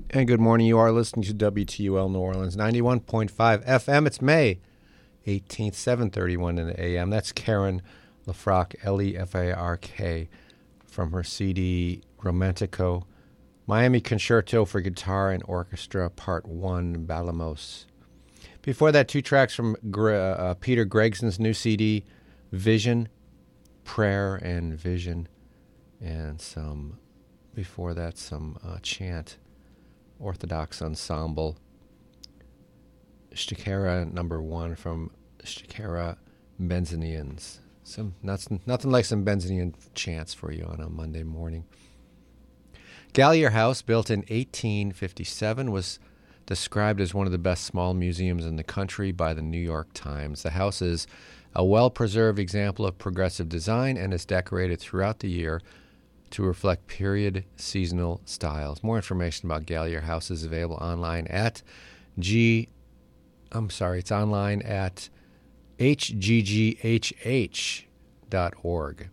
And good morning. You are listening to WTUL New Orleans, 91.5 FM. It's May 18th, 7:31 in the a.m. That's Karen Lefark, Lefark, from her CD Romantico, Miami Concerto for Guitar and Orchestra, Part 1, Balamos. Before that, two tracks from Peter Gregson's new CD, Vision, Prayer and Vision, and before that, some chant, Orthodox Ensemble, Shtikera number 1 from Shtikera Benzinians. Nothing like some Benzinian chants for you on a Monday morning. Gallier House, built in 1857, was described as one of the best small museums in the country by the New York Times. The house is a well-preserved example of progressive design and is decorated throughout the year to reflect period seasonal styles. More information about Gallier House is available online at hgghh.org.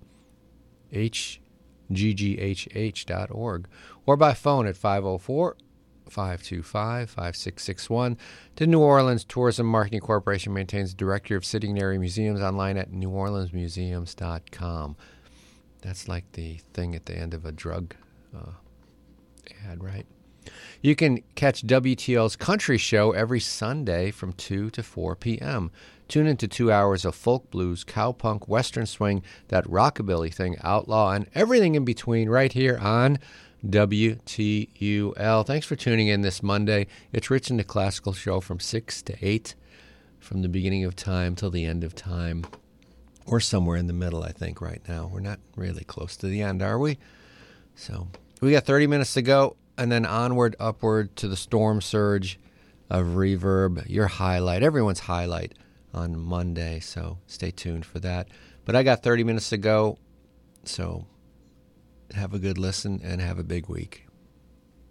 hgghh.org, or by phone at 504-525-5661. The New Orleans Tourism Marketing Corporation maintains the Directory of City and Area Museums online at neworleansmuseums.com. That's like the thing at the end of a drug ad, right? You can catch WTL's Country Show every Sunday from 2 to 4 p.m. Tune into 2 hours of folk blues, cowpunk, western swing, that rockabilly thing, outlaw, and everything in between right here on WTUL. Thanks for tuning in this Monday. It's Rich and the Classical Show from 6 to 8, from the beginning of time till the end of time. We're somewhere in the middle, I think, right now. We're not really close to the end, are we? So we got 30 minutes to go, and then onward, upward to the storm surge of Reverb, your highlight, everyone's highlight on Monday, so stay tuned for that. But I got 30 minutes to go, so have a good listen and have a big week.